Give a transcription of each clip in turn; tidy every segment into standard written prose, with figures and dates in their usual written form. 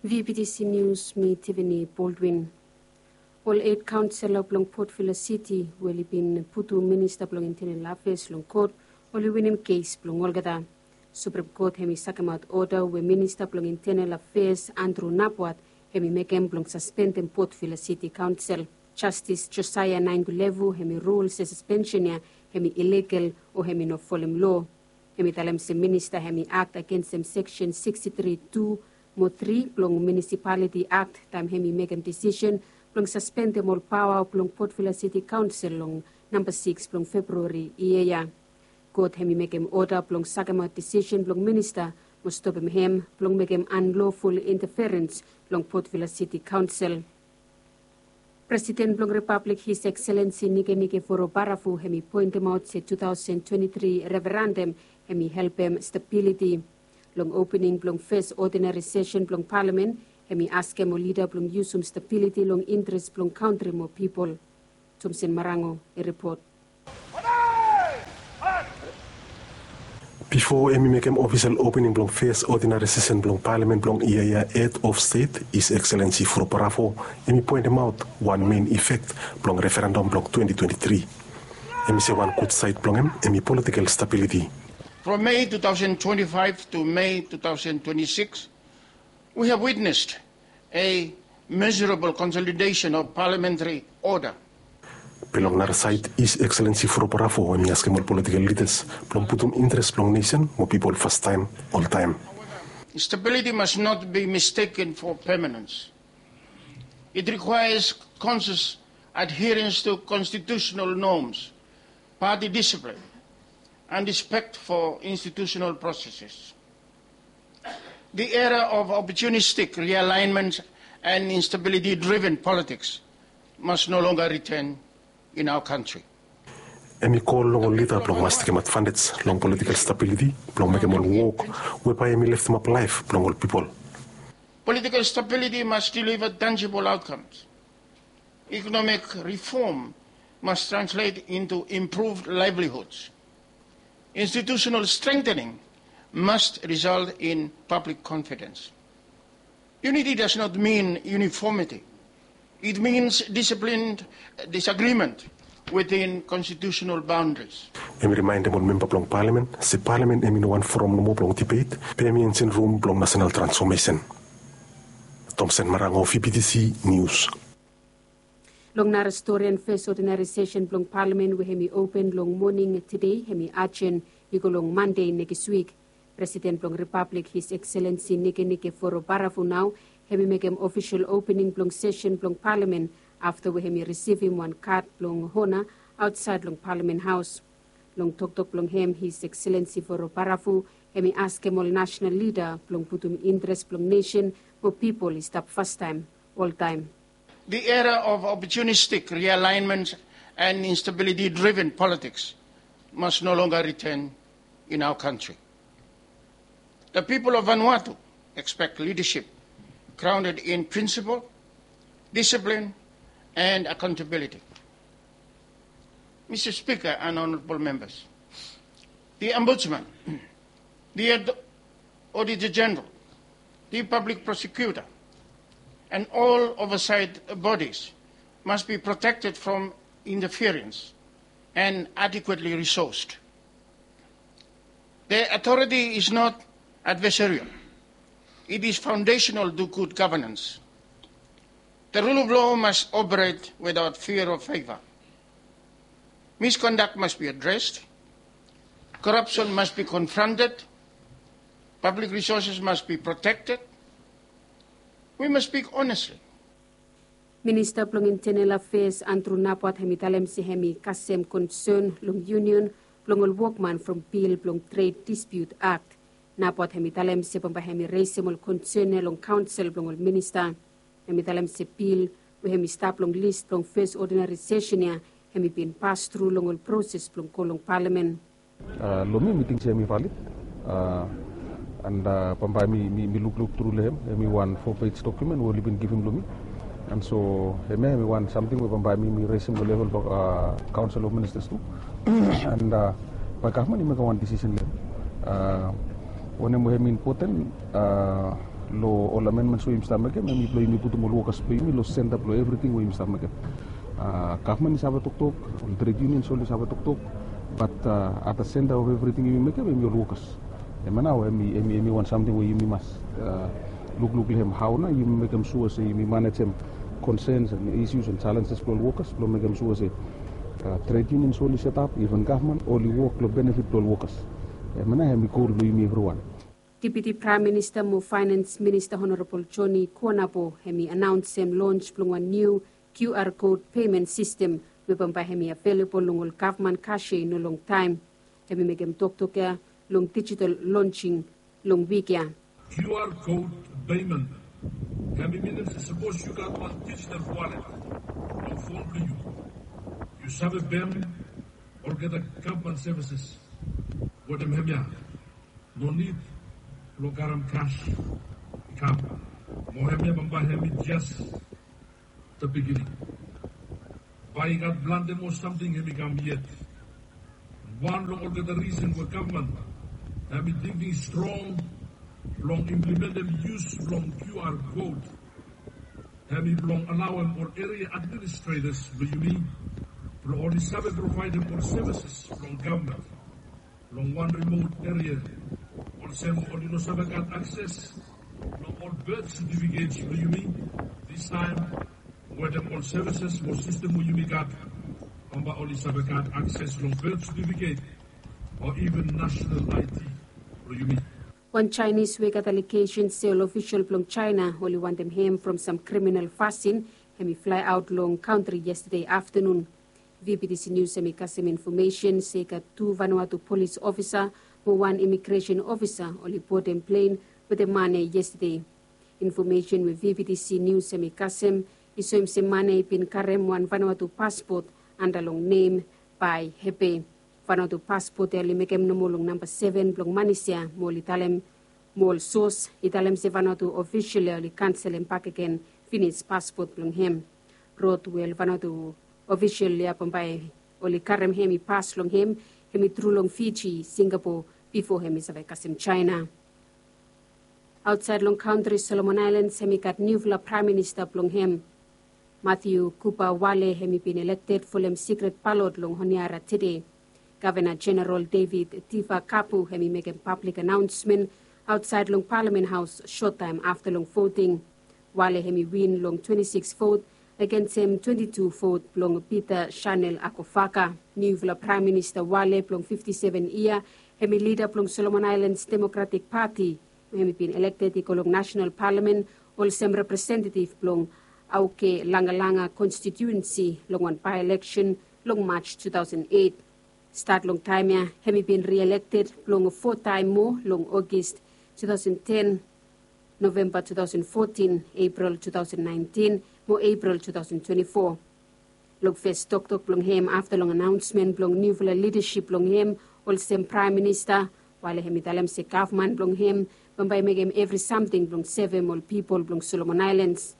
VPTC News, me Tiffany Baldwin. All 8 councillor blong Port Vila City will been putu minister blong internal affairs blong court only win him case blong Olgada. Supreme Court hemi sakamat order we minister blong internal affairs Andrew Napwat hemi mekem blong suspend in Port Vila City Council. Justice Josiah Naingulevu hemi rule se suspension ya hemi illegal o hemi no follow law. Hemi talem se minister hemi act against him section 63(2) Mo 3 blong Municipality Act time hemi make decision blong suspend them all power blong Port Vila City Council long number 6 blong February iya. Court hemi make him order blong sagama decision blong minister mo stop him blong make him unlawful interference blong Port Vila City Council. President blong Republic His Excellency Nike Forobarafu hemi point him out se 2023 referendum hemi help him stability. Long opening blong first ordinary session blong parliament, hemi ask mo leader blong usum stability long interest blong country mo people. Tumsin Marango, a report. Before hemi make him official opening blong first ordinary session blong parliament blong iya head of state, His Excellency Forobarafu, hemi point him out one main effect blong referendum blong 2023. Hemi say one good side blong hemi political stability. From May 2025 to May 2026, we have witnessed a measurable consolidation of parliamentary order. Belong na side His Excellency Forobarafu when he ask all political leaders plong putum interest plong nation mo people first time, all time. Stability must not be mistaken for permanence. It requires conscious adherence to constitutional norms, party discipline, and respect for institutional processes. The era of opportunistic realignment and instability-driven politics must no longer return in our country. Emi call long leader plong mas kemat fundets long political stability plong make all work whereby emi left him up life plong all people. Political stability must deliver tangible outcomes. Economic reform must translate into improved livelihoods. Institutional strengthening must result in public confidence. Unity does not mean uniformity. It means disciplined disagreement within constitutional boundaries. Emi remind them all member plong parliament, se parliament emi no one forum no mo plong debate, pe emi in room plong national transformation. Thompson Marango, VPTC News. Long na historian first ordinary session blong parliament we hemi open long morning today hemi achen igo long Monday next week. President blong Republic His Excellency Nike Forobarafu now hemi make him official opening blong session blong parliament after we hemi receive him one card blong hona outside blong Parliament House. Long tok blong him His Excellency Forobarafu hemi ask him all national leader blong putum interest blong nation for people is stop first time, all time. The era of opportunistic realignment and instability-driven politics must no longer return in our country. The people of Vanuatu expect leadership grounded in principle, discipline, and accountability. Mr. Speaker and honorable members, the Ombudsman, the Auditor General, the Public Prosecutor, and all oversight bodies must be protected from interference and adequately resourced. Their authority is not adversarial. It is foundational to good governance. The rule of law must operate without fear or favor. Misconduct must be addressed. Corruption must be confronted. Public resources must be protected. We must speak honestly. Minister blong Internal Affairs Andrew Napwat hemi talem si hemi kasem concern long union blong all workman from bill blong Trade Dispute Act. Napwat hemi talem si pamba hemi raising concern long council blong all minister. Hemi talem si bill we hemi stop long list blong first ordinary session ya hemi been passed through long all process blong kolong parliament. Lomi meeting si hemi valid. And pampai me look through them. Me one 4-page document we been given to me, and so me want something we pampai me raising the level of Council of Ministers too, and by government me one decision. When we have important lo all amendments we must make me plo imi putu mo lukas plo imi lo send up lo everything we must make government is tok tok trade union so is tok tok but at the center of everything we make me lukas emana we want something we imi mas look him how na you make them sure say we manage him concerns and issues and challenges for workers lo make them sure say trade union so set up even government only work lo benefit to workers emana we call lo imi everyone. Deputy Prime Minister mo Finance Minister Honorable Johnny Kuonapo hemi announced him launch plong a new QR code payment system webang by hemi available long government cash no long time hemi megem tok ya long digital launching long week ya. QR code payment can be means suppose you got one digital wallet on phone to you. You save them or get a government services. What them hemya no need lokaram cash come mohemya bamba hemi just the beginning by God blande mo something hemi come yet one long get the reason where government have been thinking strong long implement them use long QR code have been long allow them or area administrators do you mean long only service provide them more services from government long one remote area Sem only no sabakat access, no all birth certificates will you mean this time whether all services or system will you be got amba only sabakat access long birth certificate or even national ID will you mean. One Chinese wake at allocations say all official from China only want them home from some criminal fasting hemi fly out long country yesterday afternoon. VPTC News semi custom information say that 2 Vanuatu police officer or 1 immigration officer only board and plane with the money yesterday. Information with VPTC News semi custom is so him money pin karem 1 Vanuatu passport and along name by Hepe. Vanuatu passport early make him no long number 7 blong manisia mol italem mol source italem se Vanuatu officially cancel and pack again finish passport blong him. Road well Vanuatu officially upon by only karem hemi pass long him hemi through long Fiji, Singapore before hemi sa kasim China. Outside long country Solomon Islands hemi kat new Prime Minister long him. Matthew Kupa Wale hemi been elected for him secret ballot long Honiara today. Governor General David Tifa Kapu hemi make a public announcement outside long Parliament House short time after long voting. Wale hemi win long 26 vote against him 22 vote long Peter Chanel Akofaka. New Prime Minister Wale long 57 year hemi leader long Solomon Islands Democratic Party hemi been elected ikolong National Parliament also representative long Auke Langa constituency long one by-election long March 2008. Start long time ya hemi been re-elected long 4 time more long August 2010, November 2014, April 2019, mo April 2024. Long first talk long him after long announcement long new leadership long him also Prime Minister while hemi talem se government long him bambay make him every something long 7 more people long Solomon Islands.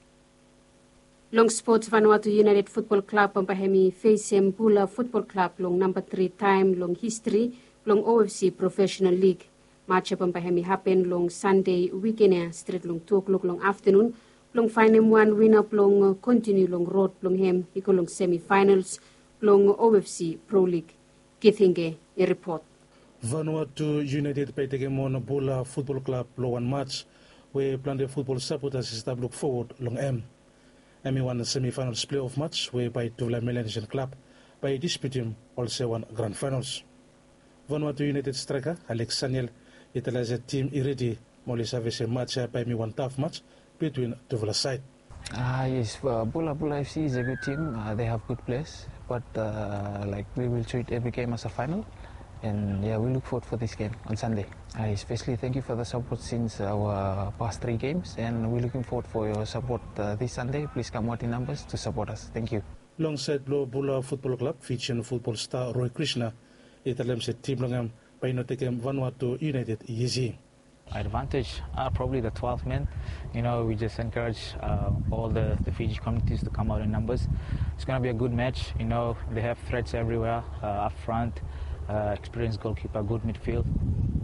Long Sports Vanuatu United Football Club bambay hemi face him Pula Football Club long number 3 time long history long OFC Professional League. Match bambay hemi happen long Sunday weekend straight long 2 o'clock long afternoon. Long final 1 win up long continue long road long hem iko long semi-finals long OFC Pro League. Kithinge a report. Vanuatu United paiteke mon Pula Football Club long one match where planned football supporters start look forward long M. Emi won the semi-finals playoff match where by Tuvla Melanesian Club by disputing also won grand finals. Vanuatu United striker Alex Saniel italize team irready moli service match by me one tough match between Tuvla side. Yes, Pula FC is a good team. They have good players, but like we will treat every game as a final, and yeah, we look forward for this game on Sunday. Especially thank you for the support since our past 3 games, and we're looking forward for your support this Sunday. Please come out in numbers to support us. Thank you. Alongside Pula Football Club featuring football star Roy Krishna, italem se team longam by notekem Vanuatu United easy. Advantage probably the 12th man. You know, we just encourage all the Fiji communities to come out in numbers. It's going to be a good match. You know, they have threats everywhere up front, experienced goalkeeper, good midfield.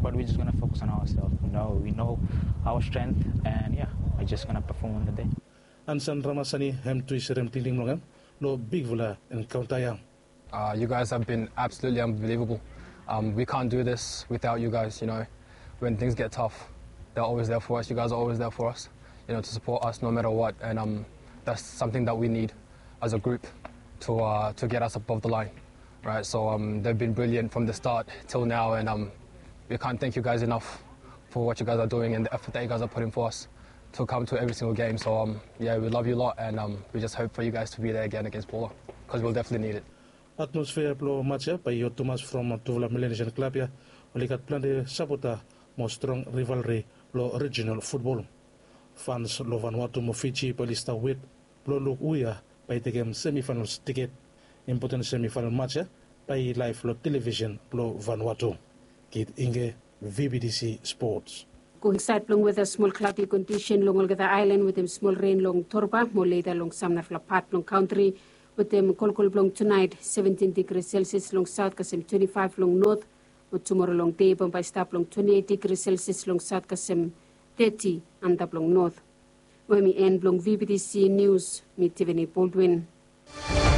but we're just going to focus on ourselves. We know our strength, and yeah, we're just going to perform on the day. Ansan Ramasani hem tuisirem tinding longam lo big vula and countaya. You guys have been absolutely unbelievable. We can't do this without you guys. When things get tough, they're always there for us. You guys are always there for us, to support us no matter what. And that's something that we need as a group to get us above the line, right? So they've been brilliant from the start till now, and we can't thank you guys enough for what you guys are doing and the effort that you guys are putting for us to come to every single game. So yeah, we love you a lot, and we just hope for you guys to be there again against Paula, because we'll definitely need it. Atmosphere plo matcha by your Thomas from Tuvla Melanesian Club ya, olikat plan de sapota mo strong rivalry lo regional football. Fans lo Vanuatu mo Fiji palista wit plo look uya by the game semi-finals ticket. Important semi-final match by live lo television plo Vanuatu. Kid Inge, VBDC Sports. Coincide long with a small cloudy condition long Olgada Island with them small rain long Torba, more later long Samna Flapat long country with them Kolkol long tonight 17 degrees Celsius long south Kasem 25 long north, with tomorrow long day by stop long 28 degrees Celsius long south Kasem 30 and up long north. When we end long VBDC News, meet Tiffany Baldwin.